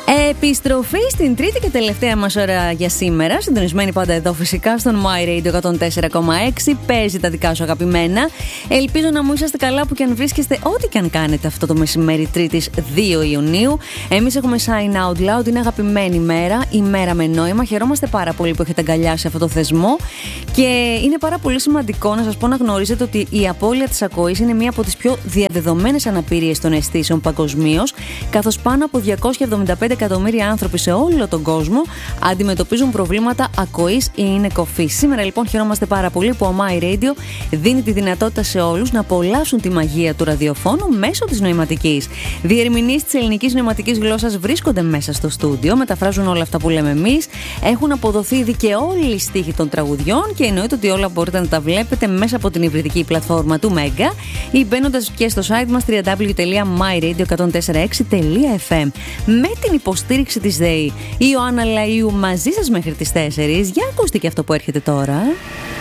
Επιστροφή στην τρίτη και τελευταία μας ώρα για σήμερα. Συντονισμένη πάντα εδώ φυσικά στον My Radio 104,6. Παίζει τα δικά σου αγαπημένα. Ελπίζω να μου είσαστε καλά που και αν βρίσκεστε, ό,τι και αν κάνετε αυτό το μεσημέρι Τρίτης 2 Ιουνίου. Εμείς έχουμε Sign Out Loud, είναι αγαπημένη μέρα, η μέρα με νόημα. Χαιρόμαστε πάρα πολύ που έχετε αγκαλιάσει αυτό το θεσμό. Και είναι πάρα πολύ σημαντικό να σας πω να γνωρίζετε ότι η απώλεια της ακοής είναι μία από τις πιο διαδεδομένες αναπηρίες των αισθήσεων παγκοσμίως, καθώς πάνω από 275 εκατομμύρια άνθρωποι σε όλο τον κόσμο αντιμετωπίζουν προβλήματα ακοής ή είναι κοφής. Σήμερα λοιπόν χαιρόμαστε πάρα πολύ που ο My Radio δίνει τη δυνατότητα σε όλους να απολαύσουν τη μαγεία του ραδιοφώνου μέσω της νοηματικής. Διερμηνείς της ελληνικής νοηματικής γλώσσας βρίσκονται μέσα στο στούντιο, μεταφράζουν όλα αυτά που λέμε εμείς, έχουν αποδοθεί ήδη και όλοι οι στίχοι των τραγουδιών και εννοείται ότι όλα μπορείτε να τα βλέπετε μέσα από την υβριδική πλατφόρμα του Mega ή μπαίνοντας και στο site μας www.myradio1046.fm. Με την υποστήριξη της ΔΕΗ, η Ιωάννα Λαΐου μαζί σας μέχρι τις 4. Για ακούστε και αυτό που έρχεται τώρα.